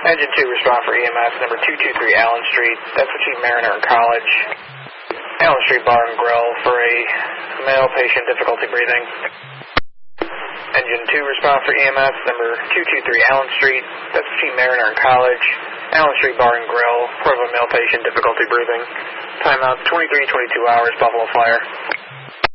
Engine 2, respond for EMS, number 223 Allen Street. That's for Chief Mariner in College. Allen Street Bar and Grill for a male patient, difficulty breathing. Engine 2, respond for EMS, number 223 Allen Street. That's for Chief Mariner in College. Allen Street Bar and Grill for a male patient, difficulty breathing. Timeout 23:22 hours, Buffalo Flyer.